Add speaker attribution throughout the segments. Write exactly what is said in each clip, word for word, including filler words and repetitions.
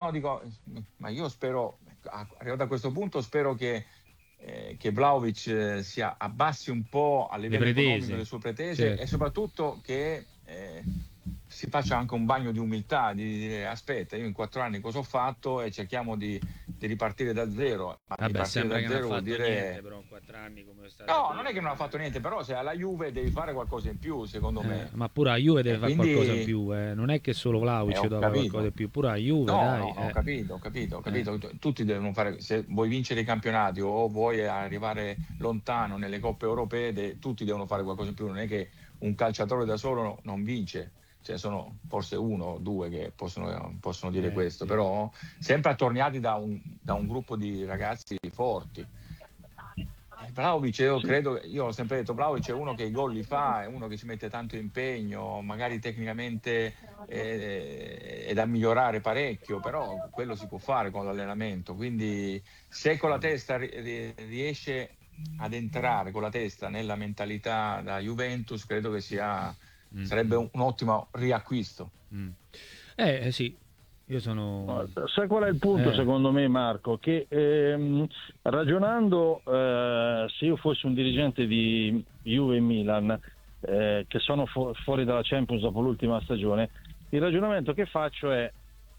Speaker 1: no, dico, ma io spero, arrivato a questo punto, spero che, eh, che Vlahovic eh, sia abbassi un po' a livello economico le sue pretese, certo. E soprattutto che eh, si faccia anche un bagno di umiltà, di dire aspetta, io in quattro anni cosa ho fatto e cerchiamo di, di ripartire da zero. Ma
Speaker 2: Vabbè,
Speaker 1: ripartire da zero vuol dire...
Speaker 2: niente, però in quattro anni come è stato
Speaker 1: No,
Speaker 2: prima.
Speaker 1: non è che non ha fatto niente, però se alla Juve devi fare qualcosa in più, secondo
Speaker 2: eh,
Speaker 1: me.
Speaker 2: Ma pure la Juve deve
Speaker 1: e
Speaker 2: fare
Speaker 1: quindi...
Speaker 2: qualcosa in più, eh. Non è che solo Vlahovic
Speaker 1: eh,
Speaker 2: deve fare qualcosa in più, pure la Juve,
Speaker 1: no,
Speaker 2: dai.
Speaker 1: No, no,
Speaker 2: eh.
Speaker 1: ho capito, ho capito, ho capito.
Speaker 2: Eh.
Speaker 1: Tutti devono fare, se vuoi vincere i campionati o vuoi arrivare lontano nelle coppe europee, de, tutti devono fare qualcosa in più, non è che un calciatore da solo non vince. Cioè sono forse uno o due che possono, possono dire eh, questo, sì. Però sempre attorniati da un, da un gruppo di ragazzi forti. Vlahovic, io credo, io ho sempre detto, Vlahovic è uno che i gol li fa, è uno che ci mette tanto impegno, magari tecnicamente è, è da migliorare parecchio, però quello si può fare con l'allenamento, quindi se con la testa riesce ad entrare con la testa nella mentalità da Juventus, credo che sia... Mm. Sarebbe un, un ottimo riacquisto.
Speaker 2: Mm. Eh sì, io sono...
Speaker 3: Sai qual è il punto,
Speaker 2: eh.
Speaker 3: secondo me, Marco? Che ehm, ragionando, eh, se io fossi un dirigente di Juve e Milan, eh, che sono fu- fuori dalla Champions dopo l'ultima stagione, il ragionamento che faccio è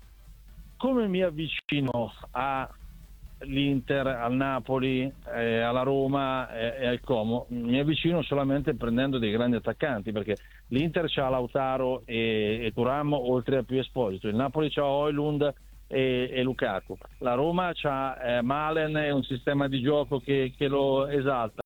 Speaker 3: come mi avvicino a l'Inter, al Napoli, eh, alla Roma eh, e al Como. Mi avvicino solamente prendendo dei grandi attaccanti, perché l'Inter c'ha Lautaro e, e Thuram oltre a più Esposito, il Napoli c'ha Højlund e, e Lukaku, la Roma c'ha eh, Malen e un sistema di gioco che, che lo esalta,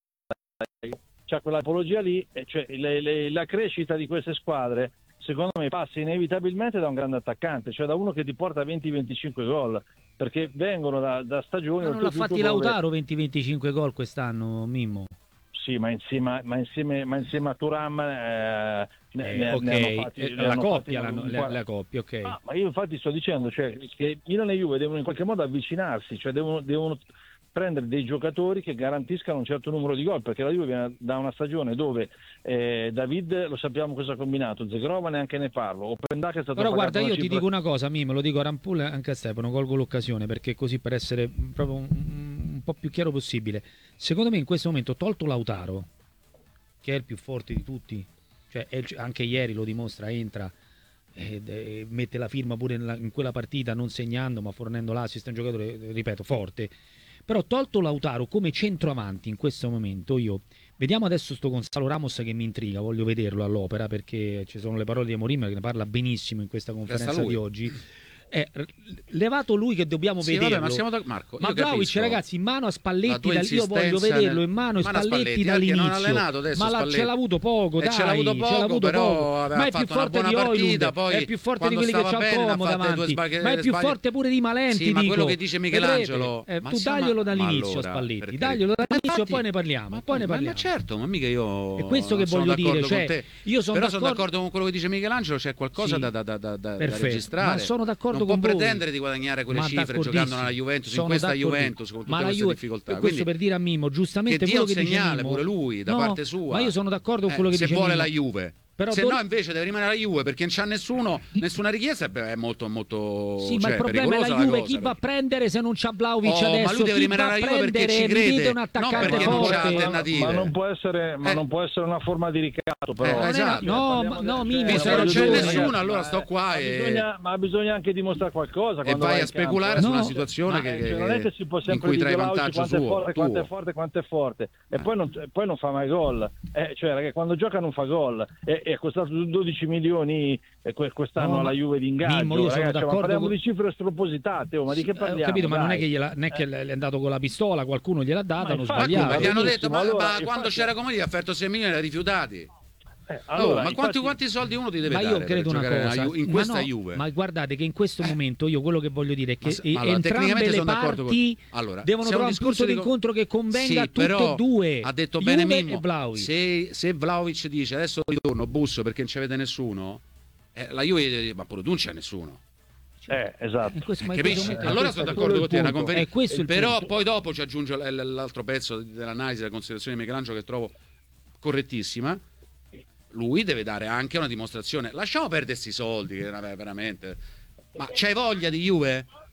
Speaker 3: c'ha quella tipologia lì, e cioè le, le, la crescita di queste squadre secondo me passa inevitabilmente da un grande attaccante, cioè da uno che ti porta venti venticinque gol, perché vengono da, da stagioni...
Speaker 2: Ma non l'ha fatti Lautaro venti venticinque gol quest'anno, Mimmo?
Speaker 3: Sì, ma insieme, ma insieme, ma insieme a Thuram eh, ne,
Speaker 2: eh,
Speaker 3: ne,
Speaker 2: ok,
Speaker 3: ne hanno fatti,
Speaker 2: eh,
Speaker 3: ne
Speaker 2: la,
Speaker 3: hanno
Speaker 2: coppia,
Speaker 3: fatti
Speaker 2: l'hanno, la, la coppia, ok.
Speaker 3: Ah, ma io infatti sto dicendo, cioè, che Milan e Juve devono in qualche modo avvicinarsi, cioè devono, devono prendere dei giocatori che garantiscano un certo numero di gol, perché la Juve viene da una stagione dove eh, David, lo sappiamo cosa ha combinato, Zegrova neanche ne parlo, Openda è stato...
Speaker 2: Però guarda, io
Speaker 3: cifra...
Speaker 2: ti dico una cosa, Mimmo, lo dico a Rampul e anche a Stefano, colgo l'occasione perché così, per essere proprio un, un po' più chiaro possibile, secondo me in questo momento, tolto Lautaro, che è il più forte di tutti, cioè anche ieri lo dimostra, entra e, e mette la firma pure in, in quella partita, non segnando ma fornendo l'assist, è un giocatore, ripeto, forte. Però tolto Lautaro come centroavanti in questo momento, io vediamo adesso sto Gonzalo Ramos che mi intriga, voglio vederlo all'opera perché ci sono le parole di Amorim che ne parla benissimo in questa conferenza di oggi. È levato lui che dobbiamo sì, vederlo,
Speaker 4: vabbè, ma, siamo da... Marco,
Speaker 2: ma Vlahovic, ragazzi, in mano a Spalletti, da... io voglio vederlo in mano a Spalletti, Spalletti dall'inizio, non allenato adesso, ma la... ce l'ha avuto poco, dai,
Speaker 4: ce l'ha avuto poco, avuto
Speaker 2: però
Speaker 4: poco.
Speaker 2: Ma è più forte di Højlund, è più forte di quelli che c'ha il Como davanti, sbagli... ma è più forte pure di Malenti,
Speaker 4: sì, ma
Speaker 2: dico.
Speaker 4: quello che dice Michelangelo,
Speaker 2: eh, tu daglielo dall'inizio a Spalletti, daglielo dall'inizio e poi ne parliamo, poi ne parliamo.
Speaker 4: Ma certo, ma mica io...
Speaker 2: È questo che voglio dire, cioè io sono
Speaker 4: però sono d'accordo con quello che dice Michelangelo, c'è qualcosa da registrare,
Speaker 2: ma sono d'accordo
Speaker 4: con
Speaker 2: voi.
Speaker 4: Pretendere di guadagnare quelle ma cifre giocando nella Juventus,
Speaker 2: sono
Speaker 4: in questa Juventus con tutte
Speaker 2: ma
Speaker 4: queste
Speaker 2: Juve,
Speaker 4: difficoltà.
Speaker 2: Questo Quindi, per dire a Mimmo, giustamente
Speaker 4: che
Speaker 2: quello
Speaker 4: dia
Speaker 2: che
Speaker 4: un
Speaker 2: dice
Speaker 4: segnale
Speaker 2: Mimmo,
Speaker 4: pure lui da
Speaker 2: no,
Speaker 4: parte sua.
Speaker 2: Ma io sono d'accordo con quello
Speaker 4: eh,
Speaker 2: che
Speaker 4: se
Speaker 2: dice
Speaker 4: vuole
Speaker 2: Mimmo.
Speaker 4: la Juve.
Speaker 2: Però
Speaker 4: se
Speaker 2: do...
Speaker 4: no invece deve rimanere la Juve perché non c'ha nessuno, nessuna richiesta, è molto molto
Speaker 2: sì,
Speaker 4: cioè,
Speaker 2: ma il problema è la Juve, chi va a prendere se non c'ha Vlahovic
Speaker 4: oh,
Speaker 2: adesso?
Speaker 4: Ma lui deve rimanere la Juve perché ci crede,
Speaker 2: un attaccante
Speaker 4: non perché
Speaker 2: forte.
Speaker 4: non c'ha alternative.
Speaker 3: Ma non può essere, ma
Speaker 4: eh.
Speaker 3: non può essere una forma di ricatto, però.
Speaker 4: Eh, esatto.
Speaker 2: No, ma, no, Mimmo,
Speaker 4: se non c'è nessuno, allora sto qua e
Speaker 3: bisogna, ma bisogna anche dimostrare qualcosa
Speaker 4: e vai a speculare su una situazione che
Speaker 3: non è che si può sempre dire quanto è forte, quanto è forte, quanto è forte e poi non poi non fa mai gol. Cioè, ragazzi, quando gioca non fa gol e è costato dodici milioni quest'anno no, alla Juve di ingaggio.
Speaker 2: Mimmo, io sono
Speaker 3: ragazzi,
Speaker 2: d'accordo,
Speaker 3: ma parliamo
Speaker 2: con...
Speaker 3: di cifre spropositate, oh, ma di che parliamo?
Speaker 2: Ho capito,
Speaker 3: dai.
Speaker 2: ma non è che gliela, non è che eh. è andato con la pistola, qualcuno gliel'ha data, hanno sbagliato.
Speaker 4: Ma gli hanno detto, ma,
Speaker 3: allora,
Speaker 4: ma
Speaker 3: infatti...
Speaker 4: quando c'era Comodi ha offerto sei milioni e li ha rifiutati.
Speaker 3: Eh, allora,
Speaker 4: oh, ma
Speaker 3: infatti...
Speaker 4: quanti, quanti soldi uno ti deve
Speaker 2: ma
Speaker 4: dare?
Speaker 2: Io credo una cosa,
Speaker 4: in questa
Speaker 2: ma no,
Speaker 4: Juve.
Speaker 2: Ma guardate che in questo
Speaker 4: eh.
Speaker 2: momento io quello che voglio dire è che
Speaker 4: ma, ma allora,
Speaker 2: entrambe le parti
Speaker 4: con... allora,
Speaker 2: devono trovare un punto di incontro che convenga a tutte e due.
Speaker 4: Ha detto
Speaker 2: Juve
Speaker 4: bene Mimmo,
Speaker 2: e Vlahovic.
Speaker 4: Se, se Vlahovic dice adesso ritorno, busso perché non ci avete nessuno, eh, la Juve, ma pure tu non c'è nessuno.
Speaker 3: Eh, esatto.
Speaker 2: Questo,
Speaker 4: Capisci?
Speaker 2: questo,
Speaker 4: allora sono d'accordo con te, è una
Speaker 2: conferenza.
Speaker 4: Però
Speaker 2: punto.
Speaker 4: poi dopo ci aggiunge l'altro pezzo dell'analisi, della considerazione di Michelangelo che trovo correttissima. Lui deve dare anche una dimostrazione. Lasciamo perdere questi soldi, che veramente. Ma c'hai voglia di Juve?